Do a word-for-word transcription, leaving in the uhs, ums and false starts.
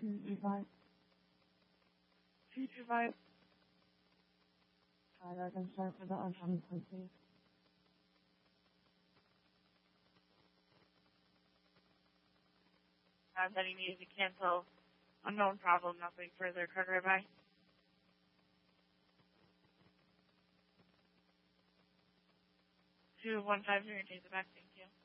two two five. two two five. Alright, I can start with the unknown code, please. Uh, that he needed to cancel unknown problem, nothing further. Card right by. two one five zero, take it back, thank you.